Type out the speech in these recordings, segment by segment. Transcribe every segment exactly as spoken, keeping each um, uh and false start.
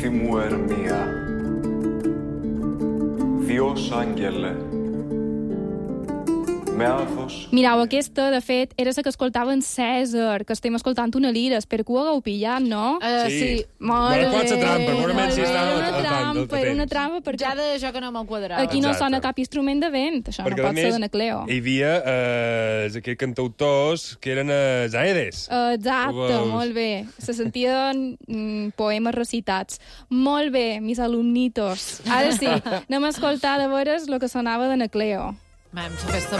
μου Ερμία, Dios Ángele, με άθος... Mireu, aquesta, de fet, era la que escoltava en Cèsar, que estem escoltant una lira. Espero que ho hagueu pillat, no? Uh, sí. sí. Molt bueno, bé. quants trampa, segurament si estava Era una trampa, era una trampa, perquè ja d'això que no m'ho quadrava. aquí no sona cap instrument de vent, això perquè, no pot més, ser de Nacleo. hi havia eh, aquests cantautors que eren els Aedes. Uh, exacte, Veus? molt bé. Se sentien mm, poemes recitats. Molt bé, mis alumnitos. Ara sí, anem a escoltar de veres el que sonava de Nacleo. Vam, aquesta...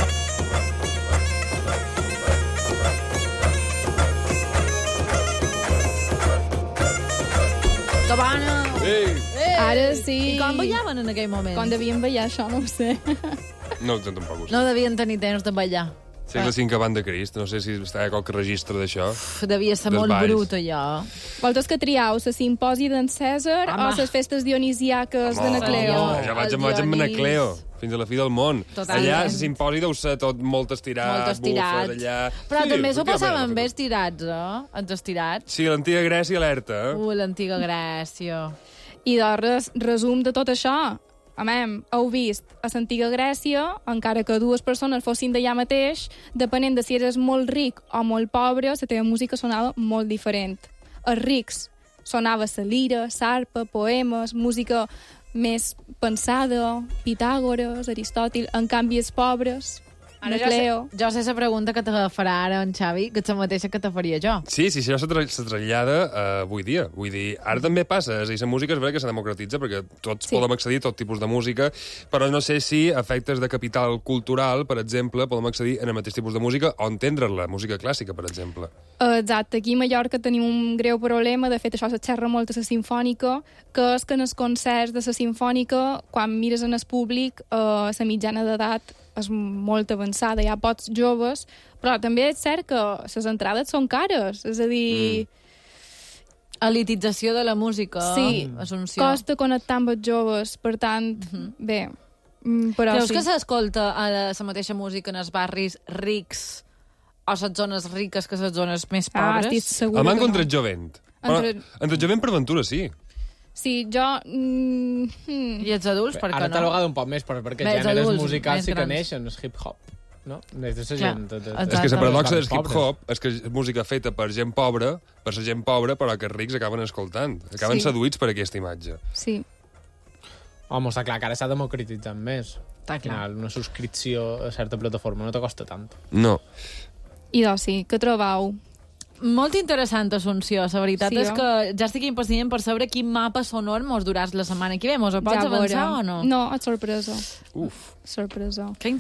Cabana! Ei! Ei! Ara sí. I com ballaven en aquell moment? Com devien ballar, això no ho sé. No, jo tampoc ho sé. No devien tenir temps de ballar. Segle cinc abans de Crist, no sé si està qualque registre d'això. Uf, devia ser Dels molt balls. brut, allò. Vosaltres que triau, la simpòsi d'en Cèsar Home. o les festes dionisiaques de Home, Nacleo? home, Jo vaig, El vaig amb Dionís. Nacleo, fins a la fi del món. Totalment. Allà, el simposi deu ser tot molt estirat, Molt estirat. bufes, allà... Però Sí, també s'ho efectivament, passaven bé efectivament. estirats, eh? Els estirats. Sí, l'antiga Grècia alerta, eh? Uh, l'antiga Grècia. I de res, resum de tot això. Amem, heu vist, a l'antiga Grècia, encara que dues persones fossin d'allà mateix, depenent de si eres molt ric o molt pobre, la teva música sonava molt diferent. Els rics sonava la lira, l'arpa, poemes, música més pensada, Pitàgores, Aristòtil. En canvi, els pobres, Ara jo sé, Nacleo... jo sé la pregunta que te farà ara en Xavi, que és la mateixa que te faria jo. Sí, sí, això se, tra se trasllada uh, avui dia. Vull dir, ara també passa, és a dir, la música és veritat que se democratitza perquè tots Sí. podem accedir a tot tipus de música, però no sé si a efectes de capital cultural, per exemple, podem accedir en el mateix tipus de música o entendre-la, música clàssica, per exemple. Exacte, aquí a Mallorca tenim un greu problema, de fet això se xerra molt a la sinfònica, que és que en els concerts de la sinfònica, quan mires en el públic, eh, la mitjana d'edat és molt avançada, hi ha pocs joves, però també és cert que les entrades són cares, és a dir... Mm. Elitització de la música, Sí, Assumpció. costa connectar amb els joves, per tant, uh -huh. bé, mm, però Creus sí. que s'escolta a la mateixa música en els barris rics o les zones riques que les zones més Ah, pobres? estic segura El que manco no. entre el jovent. Però, Entre- entre el jovent per ventura, sí. Sí, jo... Mm, mm, I els adults, per què Ara no? talogada un poc més, però perquè Bé, els gèneres adults, musicals més sí que grans. neixen, és hip-hop, no? Des de la Clar, gent... De, de, de, exacte. És que la paradoxa del dels pobres. hip-hop és que és música feta per gent pobra, per la gent pobra, però que els rics acaben escoltant. Acaben Sí. seduïts per aquesta imatge. sí. Home, està clar que ara s'ha democratitzat més. Està Al clar. final, una subscripció a certa plataforma no te costa tant. No. I doncs sí, què trobau? Molt interessant, Assumpció. La veritat Sí, és eh? que ja estic impacient per saber quin mapa sonor mos duràs la setmana que ve. Mos ho pots Ja avançar veurem. o no? No, és sorpresa. Uf. Sorpresa. Que